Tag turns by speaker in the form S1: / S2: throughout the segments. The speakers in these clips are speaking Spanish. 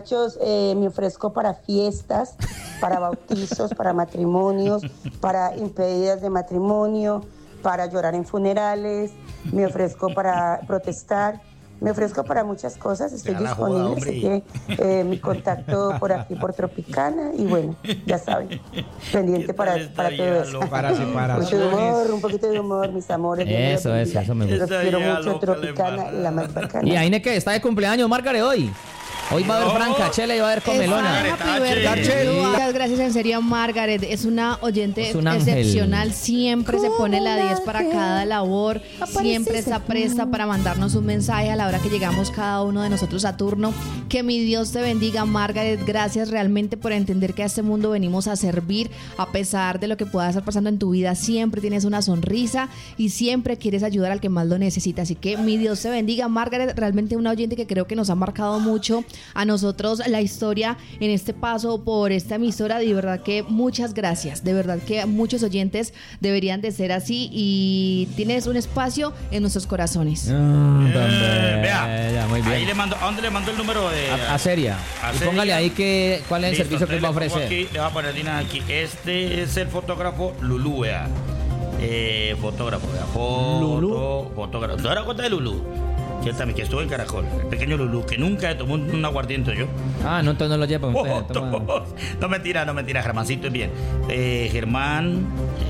S1: Me ofrezco para fiestas, para bautizos, para matrimonios, para impedidas de matrimonio, para llorar en funerales, me ofrezco para protestar, me ofrezco para muchas cosas, estoy disponible, así que mi contacto por aquí, por Tropicana, y bueno, ya saben, pendiente para todo eso.
S2: Para separaciones.
S1: Mucho humor, un poquito de humor, mis amores.
S3: Eso me gusta.
S1: Los quiero mucho, Tropicana, la más bacana.
S3: Y Aine, que está de cumpleaños, Margaret, hoy. Hoy va a haber Franca Chela y va a haber Comelona.
S4: Muchas gracias, en serio, Margaret. Es una oyente excepcional. Siempre se pone la 10 para cada labor. Siempre está presta para mandarnos un mensaje a la hora que llegamos cada uno de nosotros a turno. Que mi Dios te bendiga, Margaret. Gracias realmente por entender que a este mundo venimos a servir. A pesar de lo que pueda estar pasando en tu vida, siempre tienes una sonrisa y siempre quieres ayudar al que más lo necesita. Así que mi Dios te bendiga, Margaret. Realmente una oyente que creo que nos ha marcado mucho a nosotros la historia en este paso por esta emisora. De verdad que muchas gracias, de verdad que muchos oyentes deberían de ser así y tienes un espacio en nuestros corazones.
S5: Vea,
S3: muy bien.
S5: Ahí le mando, ¿a dónde le mando el número de
S3: a Seria? Y póngale ahí cuál es el servicio que él va a ofrecer.
S5: Aquí, le voy a poner aquí. Este es el fotógrafo Lulú, vea. Fotógrafo, vea. Fotógrafo. ¿Te das cuenta de Lulú? Que también que estuvo en Caracol, el pequeño Lulú, que nunca tomó un aguardiente yo.
S3: No, entonces no lo lleva.
S5: No, mentira, Germancito es bien. Germán,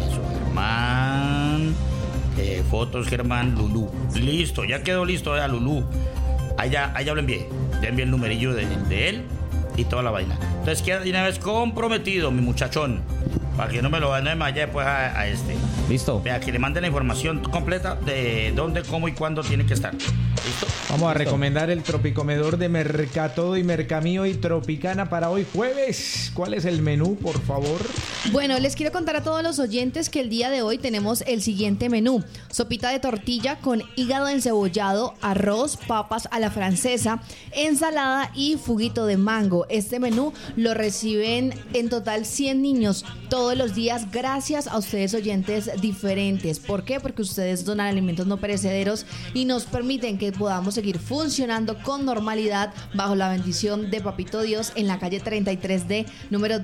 S5: fotos Germán, Lulú. Listo, ya quedó listo, Lulú. Allá lo envié. Ya envié el numerillo de él y toda la vaina. Entonces queda de una vez comprometido, mi muchachón. Para que no me lo vayan a desmayar después a este.
S3: Listo.
S5: Vea, que le mande la información completa de dónde, cómo y cuándo tiene que estar. ¿Listo?
S2: Vamos a recomendar el Tropicomedor de Mercatodo y Mercamío y Tropicana para hoy jueves. ¿Cuál es el menú, por favor?
S4: Bueno, les quiero contar a todos los oyentes que el día de hoy tenemos el siguiente menú. Sopita de tortilla con hígado encebollado, arroz, papas a la francesa, ensalada y juguito de mango. Este menú lo reciben en total 100 niños todos los días gracias a ustedes, oyentes diferentes. ¿Por qué? Porque ustedes donan alimentos no perecederos y nos permiten que podamos seguir funcionando con normalidad bajo la bendición de Papito Dios en la calle 33D, número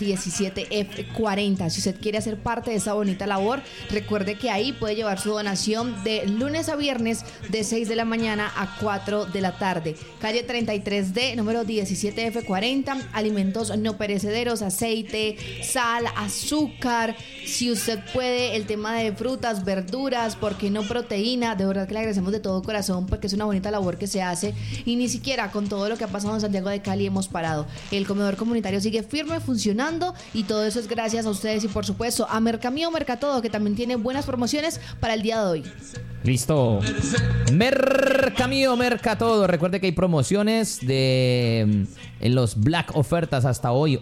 S4: 17F40. Si usted quiere hacer parte de esa bonita labor, recuerde que ahí puede llevar su donación de lunes a viernes de 6 de la mañana a 4 de la tarde. Calle 33D, número 17F40, alimentos no perecederos, aceite, sal, azúcar, si usted puede, el tema de frutas, verduras, ¿por qué no proteína? De verdad que le agradecemos de todo corazón porque es una bonita labor que se hace y ni siquiera con todo lo que ha pasado en Santiago de Cali hemos parado. El comedor comunitario sigue firme, funcionando y todo eso es gracias a ustedes y por supuesto a Mercamío Mercatodo, que también tiene buenas promociones para el día de hoy.
S3: Listo. Mercamío Mercatodo. Recuerde que hay promociones en los Black Ofertas hasta hoy.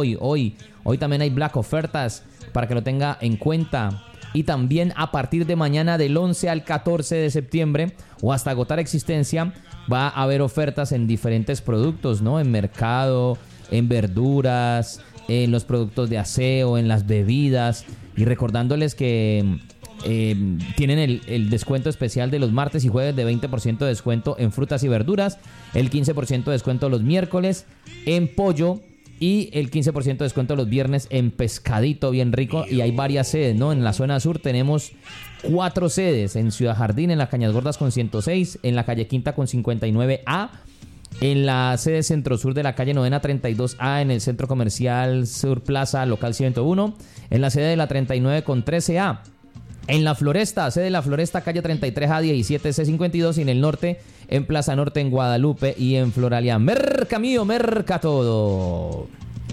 S3: Hoy también hay Black Ofertas para que lo tenga en cuenta. Y también a partir de mañana del 11 al 14 de septiembre o hasta agotar existencia va a haber ofertas en diferentes productos, ¿no? En mercado, en verduras, en los productos de aseo, en las bebidas. Y recordándoles que tienen el descuento especial de los martes y jueves de 20% de descuento en frutas y verduras, el 15% de descuento los miércoles en pollo y el 15% de descuento los viernes en pescadito bien rico. Y hay varias sedes, ¿no? En la zona sur tenemos 4 sedes, en Ciudad Jardín, en la Cañas Gordas con 106, en la calle Quinta con 59A, en la sede centro sur de la calle Novena 32A, en el centro comercial Sur Plaza local 101, en la sede de la 39 con 13A, en la Floresta, sede de la Floresta, calle 33A 17C52, y en el norte, en Plaza Norte, en Guadalupe y en Floralia. Mercamío Mercatodo.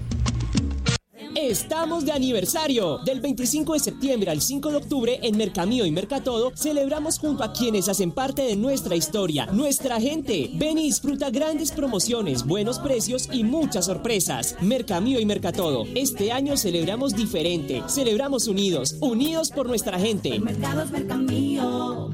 S6: Estamos de aniversario. Del 25 de septiembre al 5 de octubre en Mercamío y Mercatodo celebramos junto a quienes hacen parte de nuestra historia, nuestra gente. Ven y disfruta grandes promociones, buenos precios y muchas sorpresas. Mercamío y Mercatodo. Este año celebramos diferente, celebramos unidos por nuestra gente.
S7: El mercado es Mercamío.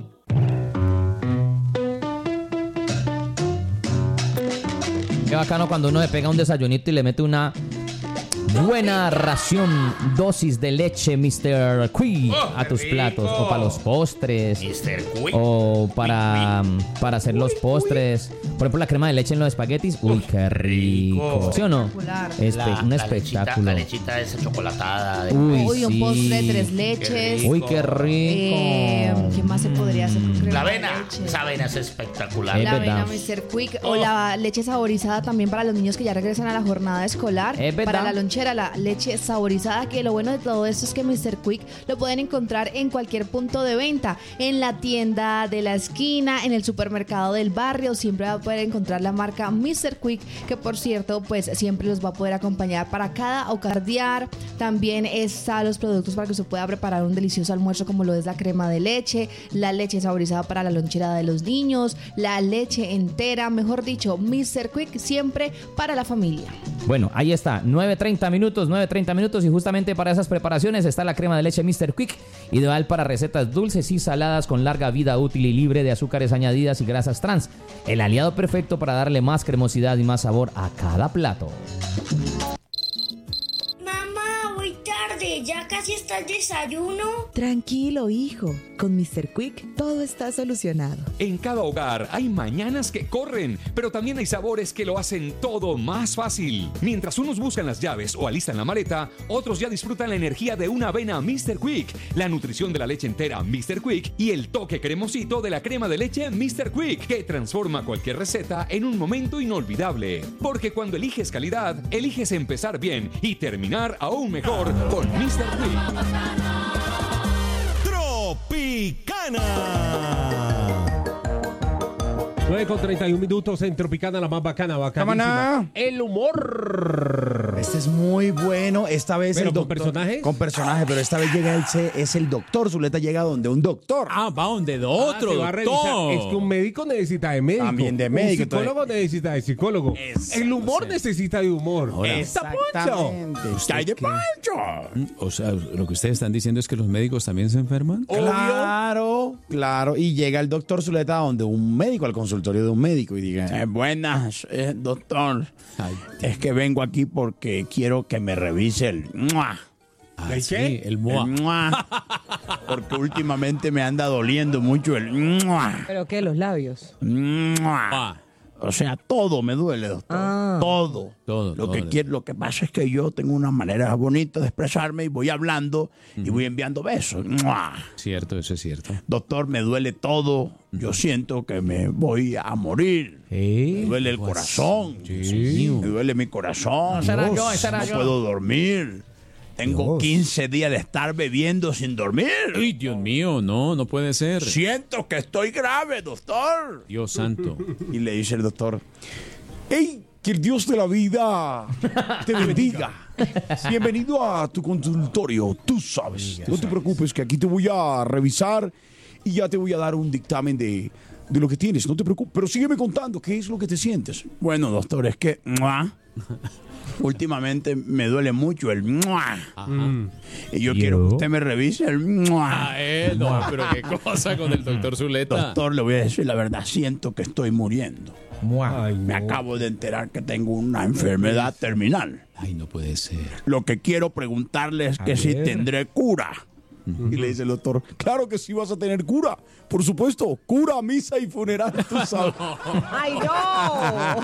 S3: Qué bacano cuando uno le pega un desayunito y le mete una buena ración, dosis de leche Mr. Quick a tus platos, o para los postres,
S5: Mr. Quick.
S3: o para hacer los postres. Por ejemplo, la crema de leche en los espaguetis. Uy, qué rico. ¿Sí o no?
S4: Espectacular.
S3: Un espectáculo.
S5: La lechita esa chocolatada.
S3: Uy,
S4: Un
S3: sí.
S4: postre de 3 leches.
S3: Uy, qué rico.
S4: ¿Qué más se podría hacer con crema
S5: La
S4: de
S5: avena.
S4: leche?
S5: Esa avena es espectacular.
S3: Es
S4: La
S3: verdad.
S4: avena Mr. Quick o la leche saborizada también para los niños que ya regresan a la jornada escolar.
S3: Es verdad.
S4: Para la lonchera, la leche saborizada, que lo bueno de todo esto es que Mr. Quick lo pueden encontrar en cualquier punto de venta, en la tienda de la esquina, en el supermercado del barrio, siempre va a poder encontrar la marca Mr. Quick, que por cierto, pues siempre los va a poder acompañar para cada ocardiar. También están los productos para que usted pueda preparar un delicioso almuerzo, como lo es la crema de leche, la leche saborizada para la lonchera de los niños, la leche entera, mejor dicho, Mr. Quick siempre para la familia.
S3: Bueno, ahí está, 9:30 minutos y justamente para esas preparaciones está la crema de leche Mr. Quick, ideal para recetas dulces y saladas con larga vida útil y libre de azúcares añadidas y grasas trans. El aliado perfecto para darle más cremosidad y más sabor a cada plato.
S8: Mamá, voy tarde, ya casi está el desayuno.
S9: Tranquilo, hijo. Con Mr. Quick todo está solucionado.
S10: En cada hogar hay mañanas que corren, pero también hay sabores que lo hacen todo más fácil. Mientras unos buscan las llaves o alistan la maleta, otros ya disfrutan la energía de una avena Mr. Quick, la nutrición de la leche entera Mr. Quick y el toque cremosito de la crema de leche Mr. Quick, que transforma cualquier receta en un momento inolvidable. Porque cuando eliges calidad, eliges empezar bien y terminar aún mejor con Mr. Quick.
S11: Tropicana. 9:31 minutos en Tropicana, la más bacana, bacanísima. El humor.
S12: Este es muy bueno. Esta vez
S11: ¿Pero
S12: el
S11: con
S12: doctor,
S11: personajes?
S12: Con personajes, pero esta vez llega es el doctor. Zuleta llega donde un doctor.
S13: Ah, va donde de otro
S11: Se va a revisar.
S13: doctor.
S11: Es que un médico necesita de médico.
S12: También de médico,
S11: Un psicólogo necesita de psicólogo. El humor necesita de humor. ¡Está Poncho!
S12: ¿Qué hay de Pancho?
S13: O sea, lo que ustedes están diciendo es que los médicos también se enferman.
S12: Claro, claro. Y llega el doctor Zuleta donde un médico, al consultorio de un médico, y diga: buenas, doctor.
S13: Ay,
S12: Es que vengo aquí porque quiero que me revise el ¡mua!
S11: ¿El
S13: sí,
S11: qué?
S13: el MOA.
S12: El ¡mua! Porque últimamente me anda doliendo mucho el ¡mua!
S9: ¿Pero qué? ¿Los labios?
S12: ¡mua!
S13: Ah,
S12: O sea, todo me duele, doctor. Todo.
S13: Todo,
S12: Lo
S13: todo.
S12: que quiero, lo que pasa es que yo tengo una manera bonita de expresarme y voy hablando y voy enviando besos. ¡Mua!
S13: cierto, eso es cierto.
S12: Doctor, me duele todo. Yo siento que me voy a morir. Me duele el corazón.
S13: Sí.
S12: Me duele mi corazón.
S3: Será
S12: Dios,
S3: yo, será
S12: no
S3: yo.
S12: puedo dormir. Tengo 15 días de estar bebiendo sin dormir.
S13: Ay, Dios mío, no puede ser.
S12: Siento que estoy grave, doctor.
S13: Dios santo.
S12: Y le dice el doctor: ¡Ey! Que el Dios de la vida te bendiga. Bienvenido a tu consultorio. Tú sabes. No te preocupes, que aquí te voy a revisar y ya te voy a dar un dictamen de lo que tienes. No te preocupes. Pero sígueme contando, ¿qué es lo que te sientes? Bueno, doctor, es que últimamente me duele mucho el ¡mua! Y yo quiero que usted me revise el ¡mua!
S13: No, pero qué cosa con el doctor Zuleta.
S12: Doctor, le voy a decir la verdad, siento que estoy muriendo.
S11: Ay,
S12: Me
S11: no.
S12: acabo de enterar que tengo una enfermedad terminal.
S13: Ay, no puede ser.
S12: Lo que quiero preguntarle es que si tendré cura. Y le dice el doctor: claro que sí vas a tener cura. Por supuesto, cura, misa y funeral, tú sabes.
S9: ¡Ay, no!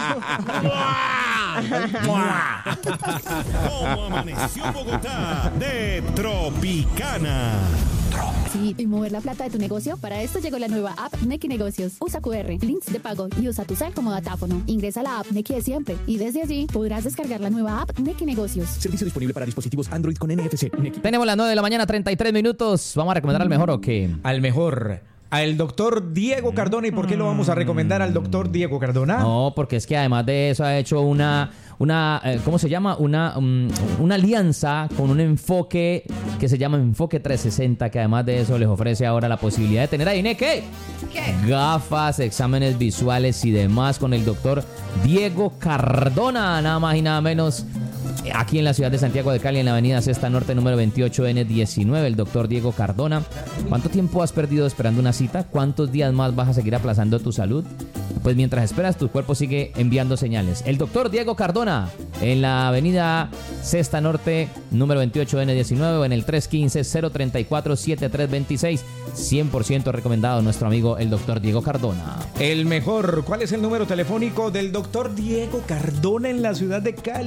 S11: ¿Cómo amaneció Bogotá? De Tropicana.
S14: Sí, y mover la plata de tu negocio. Para esto llegó la nueva app Nequi Negocios. Usa QR, links de pago y usa tu cel como datáfono. Ingresa a la app Nequi de siempre y desde allí podrás descargar la nueva app Nequi Negocios.
S15: Servicio disponible para dispositivos Android con NFC.
S3: Tenemos las 9 de la mañana, 33 minutos. ¿Vamos a recomendar al mejor o qué?
S2: Al mejor. Al doctor Diego Cardona. ¿Y por qué lo vamos a recomendar al doctor Diego Cardona?
S3: No, porque es que además de eso ha hecho una ¿cómo se llama? Una alianza con un enfoque que se llama Enfoque 360, que además de eso les ofrece ahora la posibilidad de tener ahí, ¿qué? Gafas, exámenes visuales y demás con el doctor Diego Cardona, nada más y nada menos. Aquí en la ciudad de Santiago de Cali, en la avenida Sexta Norte, número 28N19, el doctor Diego Cardona. ¿Cuánto tiempo has perdido esperando una cita? ¿Cuántos días más vas a seguir aplazando tu salud? Pues mientras esperas, tu cuerpo sigue enviando señales. El doctor Diego Cardona, en la avenida Cesta Norte, número 28N19 o en el 315-034-7326. 100% recomendado nuestro amigo el doctor Diego Cardona.
S2: El mejor. ¿Cuál es el número telefónico del doctor Diego Cardona en la ciudad de Cali?